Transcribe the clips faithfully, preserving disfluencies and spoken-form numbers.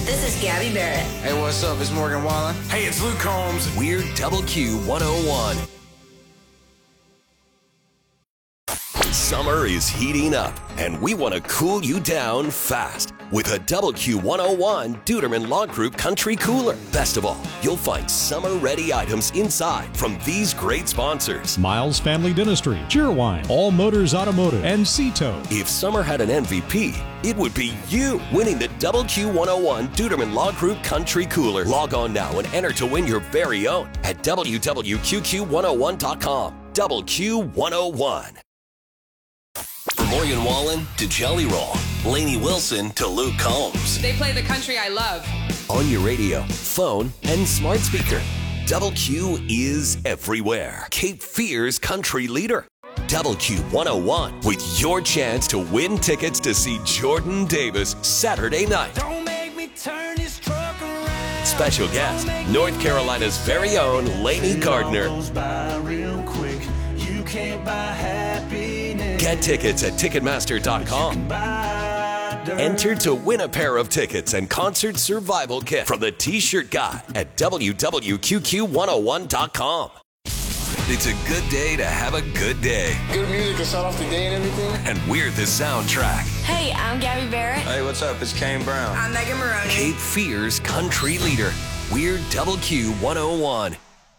This is Gabby Barrett. Hey, what's up? It's Morgan Wallen. Hey, it's Luke Combs. We're Double Q one oh one. Summer is heating up, and we want to cool you down fast with a Double Q one oh one Duderman Law Group Country Cooler. Best of all, you'll find summer-ready items inside from these great sponsors: Miles Family Dentistry, Cheerwine, All Motors Automotive, and Cito. If summer had an M V P, it would be you winning the Double Q one oh one Duderman Law Group Country Cooler. Log on now and enter to win your very own at w w q q one oh one dot com. Double Q one oh one. From Morgan Wallen to Jelly Roll, Lainey Wilson to Luke Combs. They play the country I love. On your radio, phone, and smart speaker, Double Q is everywhere. Cape Fear's country leader. Double Q one oh one with your chance to win tickets to see Jordan Davis Saturday night. Don't make me turn this truck around. Special guest, North Carolina's very own Lainey Gardner. Get tickets at Ticketmaster dot com. Enter to win a pair of tickets and concert survival kit from the T-Shirt Guy at w w q q one oh one dot com. It's a good day to have a good day. Good music to start off the day and everything. And we're the soundtrack. Hey, I'm Gabby Barrett. Hey, what's up? It's Kane Brown. I'm Megan Maroney. Cape Fear's country leader. We're Double Q one oh one.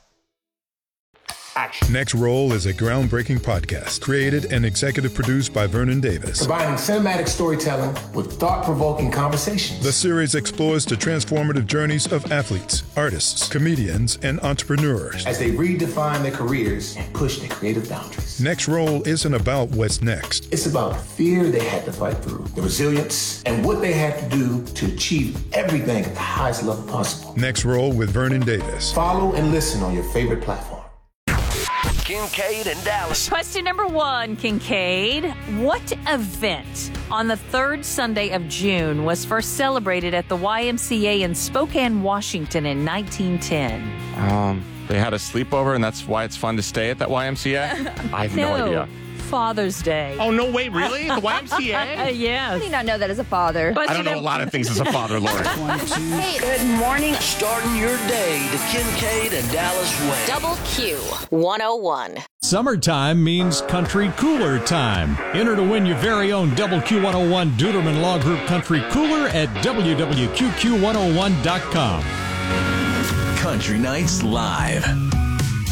Action. Next Roll is a groundbreaking podcast created and executive produced by Vernon Davis. Combining cinematic storytelling with thought-provoking conversations. The series explores the transformative journeys of athletes, artists, comedians, and entrepreneurs as they redefine their careers and push their creative boundaries. Next Roll isn't about what's next. It's about the fear they had to fight through, the resilience, and what they had to do to achieve everything at the highest level possible. Next Roll with Vernon Davis. Follow and listen on your favorite platform. Kincaid and Dallas. Question number one, Kincaid. What event on the third Sunday of June was first celebrated at the Y M C A in Spokane, Washington in nineteen ten? Um, they had a sleepover, and that's why it's fun to stay at that Y M C A? I have no, no idea. Father's Day. Oh, no way, really? The Y M C A? Yes. How do you not know that as a father? I don't know a lot of things as a father, Lauren. Hey, good morning. Starting your day the Kincaid and Dallas way. Double Q one oh one. Summertime means country cooler time. Enter to win your very own Double Q one oh one Duderman Law Group Country Cooler at w w q q one oh one dot com. Country Nights Live.